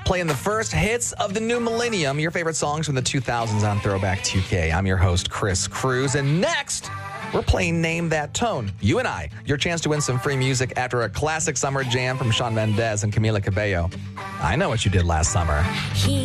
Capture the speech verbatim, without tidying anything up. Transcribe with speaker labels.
Speaker 1: playing the first hits of the new millennium, your favorite songs from the two thousands on Throwback two K. I'm your host, Chris Cruz, and next, we're playing Name That Tone. You and I, your chance to win some free music after a classic summer jam from Shawn Mendes and Camila Cabello. I know what you did last summer.
Speaker 2: He